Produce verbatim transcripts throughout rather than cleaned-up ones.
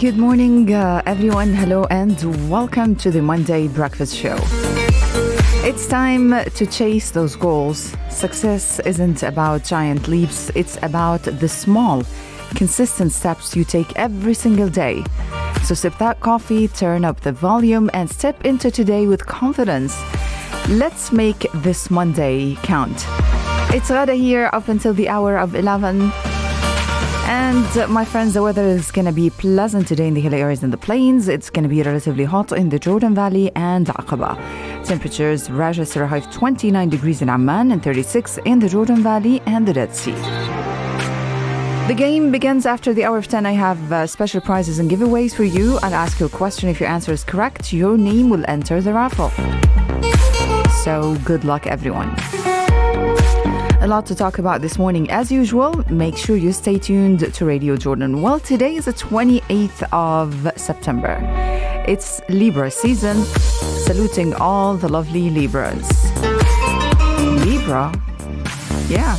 Good morning, uh, everyone. Hello and welcome to the Monday Breakfast Show. It's time to chase those goals. Success isn't about giant leaps. It's about the small, consistent steps you take every single day. So sip that coffee, turn up the volume, and step into today with confidence. Let's make this Monday count. It's Ghada here up until the hour of eleven. And uh, my friends, the weather is going to be pleasant today in the hilly areas and the plains. It's going to be relatively hot in the Jordan Valley and Aqaba. Temperatures, Raja Sarahive twenty-nine degrees in Amman and thirty-six in the Jordan Valley and the Dead Sea. The game begins after the hour of ten. I have uh, special prizes and giveaways for you. I'll ask you a question. If your answer is correct, your name will enter the raffle. So good luck, everyone. A lot to talk about this morning. As usual, make sure you stay tuned to Radio Jordan. Well, today is the twenty-eighth of September. It's Libra season. Saluting all the lovely Libras. Libra? Yeah.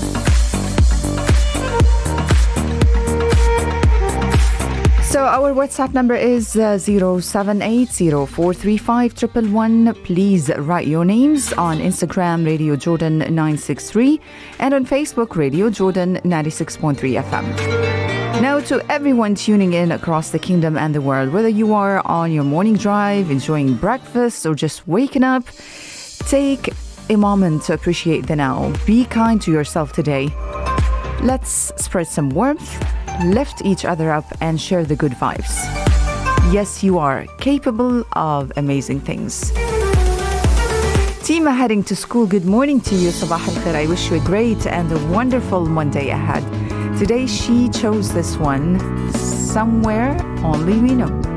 So our WhatsApp number is uh, zero seven eight zero four three five one one one. Please write your names on Instagram, Radio Jordan nine six three, and on Facebook, Radio Jordan ninety-six point three F M. Now to everyone tuning in across the kingdom and the world, whether you are on your morning drive, enjoying breakfast, or just waking up, take a moment to appreciate the now. Be kind to yourself today. Let's spread some warmth, lift each other up, and share the good vibes. Yes, you are capable of amazing things. Tima heading to school, good morning to you. Sabah al khair. I wish you a great and a wonderful Monday ahead. Today she chose this one, Somewhere Only We Know.